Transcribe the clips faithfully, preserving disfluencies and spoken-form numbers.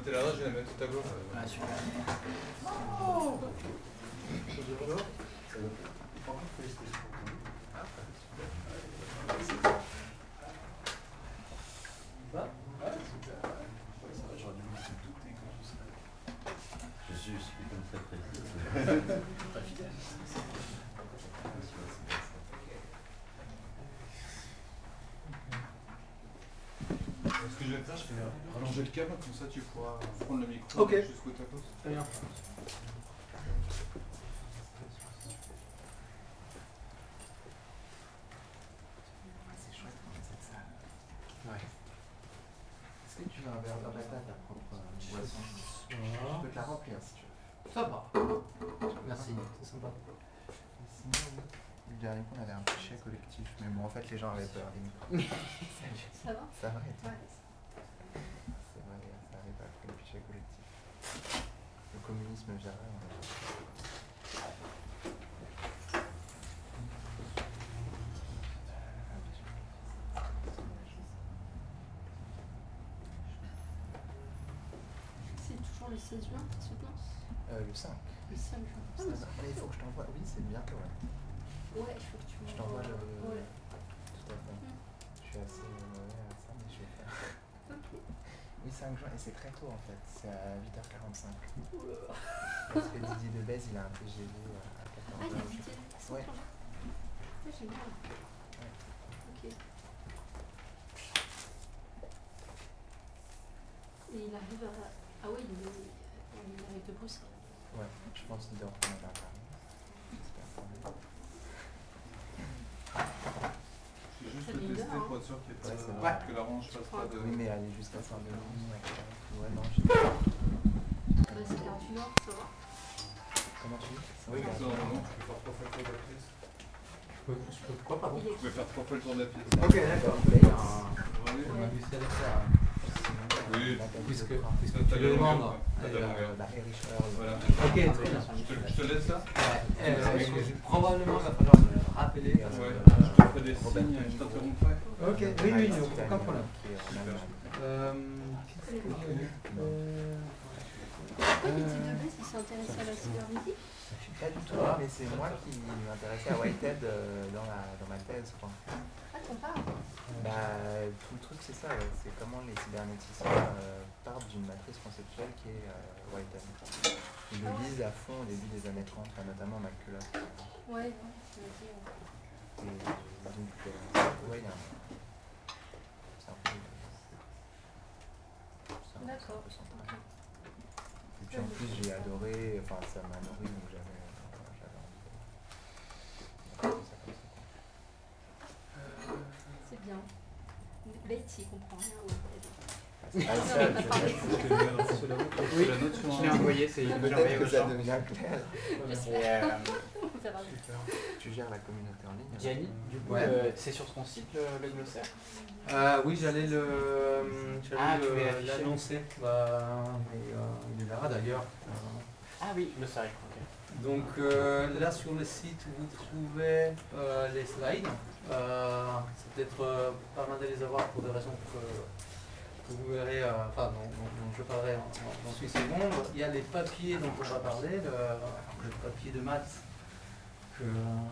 C'était là, je vais la mettre tout à gauche. Ah, super. Oh Je suis, je suis comme très précis. Très fidèle. Ce que je vais faire, je vais rallonger le câble, comme ça tu pourras prendre le micro Ok. jusqu'au ta pause. Très bien. C'est chouette quand même cette salle. Ouais. Est-ce que tu veux un verre de bata, ta propre euh, boisson? Je Voilà. peux te la remplir si tu veux. Ça va. Merci, c'est sympa. Sinon, le dernier coup, on avait un pichet collectif, mais bon, en fait, les gens avaient peur des micros. Ça va? Ça va et toi? Ouais. C'est vrai, ça arrive après le pichet collectif. Le communisme viendra. C'est toujours le seize juin qui se lance? Euh, le cinq. Le cinq juin. Ah, Ça mais va. c'est- Mais il faut que je t'envoie. Oui, c'est bientôt, ouais. Ouais, il faut que tu Je t'envoie le. Ouais. Tout à fait. Mm. Je suis assez mauvais à ça, mais je vais faire. Ok. Oui, cinq juin, et c'est très tôt en fait. C'est à huit heures quarante-cinq. Oula. Parce que Didier Debèze, il a un T G V à quatorze Ah, il y a heures. Didier. C'est Ouais. bien. Ah, génial. Ok. Et il arrive à... Ah oui, il, est... il arrive de Bruxelles. Ouais, je pense qu'il doit retourner vers Paris. J'espère quand même. Je vais juste Ça le met une tester heure, pour être sûr qu'il y ait Ouais, pas c'est de... vrai. que la range fasse pas de... Oui, mais aller jusqu'à Saint-Denis, ouais, ouais, non, je... Bah, c'est quarante-huit heures, ça va. Comment tu dis? Oui, regarde. non, non, tu peux faire trois fois le tour de la pièce. Je peux, je peux quoi, pardon? Il est... Tu peux faire trois fois le tour de la pièce. Ok, d'accord. Ouais. Il y a un- Vraiment. on m'a vu ça faire. Oui, Puisque, Puisque... puisque T'as tu la le longueur, demandes. t'as Et, la euh, longueur. Bah, Erich Earl. Voilà. Ok, très bien. Je te, je te laisse ça. Ouais, euh, excusez, probablement il va falloir me le rappeler. Parce que, Ouais. euh, Je te ferai des Robert signes, je t'interromprai. Ok, oui, oui, non, aucun problème. Qui est en Allemagne. Euh, qu'est-ce que je voulais faire Pourquoi Didier Debèze, il s'est intéressé à la cybernétique? Pas du tout, mais c'est moi qui m'intéressais à Whitehead euh, dans, la, dans ma thèse, quoi. Ah, t'en parles? Bah, tout le truc c'est ça, ouais. C'est comment les cybernéticiens euh, partent d'une matrice conceptuelle qui est euh, Whitehead. Ils le lisent à fond au début des années trente, enfin, notamment McCulloch. Ouais, ouais, tu m'as dit. Ouais. Et donc, euh, ouais, il y a un... C'est un peu... c'est un- D'accord. c'est un peu Ok. central. Et puis en plus j'ai adoré, enfin ça m'a nourri, donc j'avais j'avais envie de... de faire ça comme ça, quoi. C'est bien. Bates, il comprend rien. Ouais. Ah, Non, ça, on a je- parlé. Oui, la note sur je un- l'ai envoyé, c'est une bonne Peut-être que ça aux gens. devient clair. J'espère. Et, euh, Ça va. tu gères la communauté en ligne. Gianni, du coup, Ouais. euh, c'est sur ton site le, le glossaire? Euh, oui, j'allais le, j'allais Ah, tu le- voulais l'afficher. l'annoncer. Bah, et, euh, il est là d'ailleurs. Euh, Ah oui, glossaire, ok. Donc euh, là sur le site vous trouvez euh, les slides. Euh, c'est peut-être euh, pas mal de les avoir pour des raisons que, que vous verrez, euh, enfin dont, dont- dont je parlerai en- en- dans une seconde. Il y a les papiers dont on va parler, le, le papier de maths que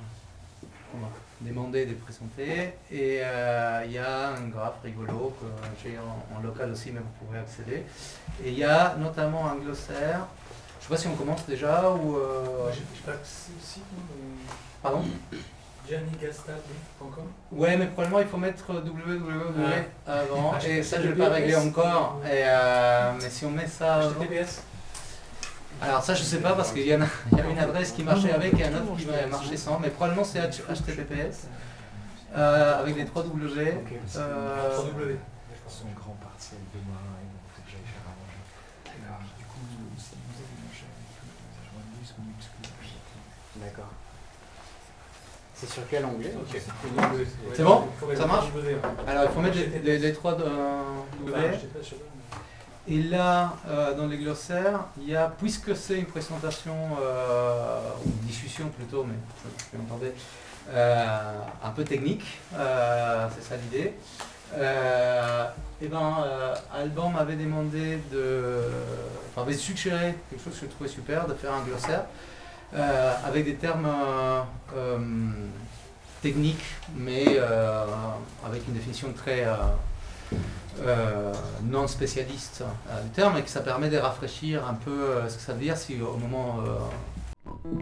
on m'a demandé de présenter. Et euh, il y a un graphe rigolo que j'ai en, en local aussi, mais vous pouvez accéder. Et il y a notamment un glossaire. Je sais pas si on commence déjà ou... Euh... Je sais pas si, si, euh, Pardon? Gianni Gastal point com. Ouais, mais probablement il faut mettre W W W avant, Ah, et ça je H T T P S. vais pas régler encore. Et euh, mais si on met ça avant... H T T P S. Alors ça je sais pas parce qu'il y, en a- il y a une adresse qui marchait avec et un autre qui va marcher sans, mais probablement c'est H T T P S euh, avec les trois W. Euh, trois W. Son grand partiel demain, il faut que j'aille faire à manger. Alors, du coup, si vous avez mangé avec eux, je vois lui, son muscle. D'accord. C'est sur quel onglet? Ok. C'est bon? Faudrait Ça le marche? W, ouais. Alors il faut mettre les, les- les trois euh, Enfin, W. je sais pas, je sais pas. Et là, euh, dans les glossaires, il y a, puisque c'est une présentation, euh, ou une discussion plutôt, mais je vais entendre, euh, un peu technique, euh, c'est ça l'idée, euh, eh ben, euh, Alban m'avait demandé de. Enfin, avait suggéré quelque chose que je trouvais super, de faire un glossaire euh, avec des termes euh, euh, techniques, mais euh, avec une définition très euh, euh, non spécialiste euh, du terme, et que ça permet de rafraîchir un peu euh, ce que ça veut dire si au moment. Euh,